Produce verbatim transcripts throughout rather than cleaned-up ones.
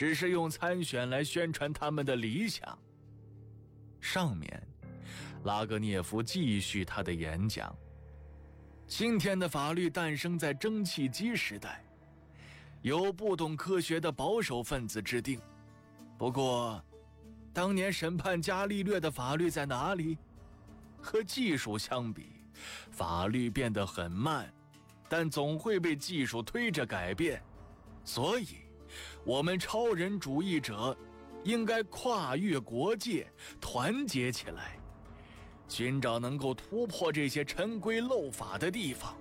只是用参选来宣传他们的理想。上面，拉格涅夫继续他的演讲。今天的法律诞生在蒸汽机时代，由不懂科学的保守分子制定。不过，当年审判伽利略的法律在哪里？和技术相比，法律变得很慢，但总会被技术推着改变。所以，我们超人主义者应该跨越国界，团结起来，寻找能够突破这些陈规漏法的地方。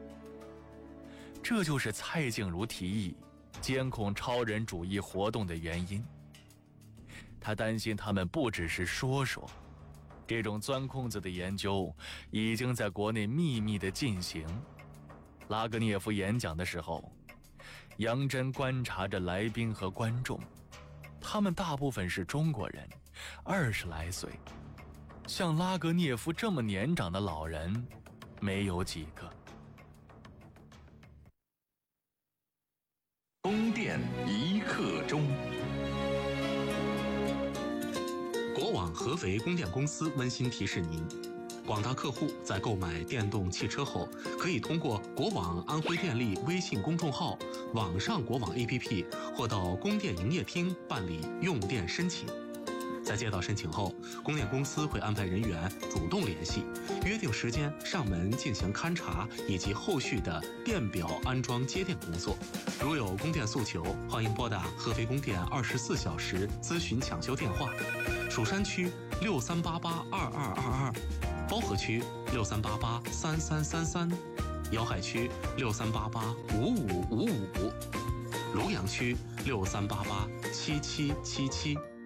这就是蔡静茹提议监控超人主义活动的原因。他担心他们不只是说说，这种钻空子的研究已经在国内秘密地进行。拉格涅夫演讲的时候，杨真观察着来宾和观众，他们大部分是中国人，二十来岁，像拉格涅夫这么年长的老人没有几个。 宫殿一刻钟。 国网合肥供电公司温馨提示您，广大客户在购买电动汽车后，可以通过国网安徽电力微信公众号、网上国网 A P P 或到供电营业厅办理用电申请。在接到申请后，供电公司会安排人员主动联系，约定时间上门进行勘查以及后续的电表安装接电工作。如有供电诉求，欢迎拨打合肥供电二十四小时咨询抢修电话：蜀山区六三八八二二二二，包河区六三八八三三三三，瑶海区六三八八五五五五，庐阳区六三八八七七七七。